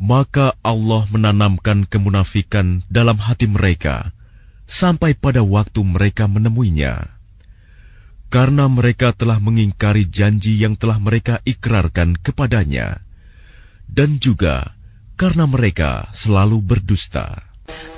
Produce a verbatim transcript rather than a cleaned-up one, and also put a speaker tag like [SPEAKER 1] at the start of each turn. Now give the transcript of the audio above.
[SPEAKER 1] Maka Allah menanamkan kemunafikan dalam hati mereka sampai pada waktu mereka menemuinya. Karena mereka telah mengingkari janji yang telah mereka ikrarkan kepadanya, dan juga karena mereka selalu berdusta.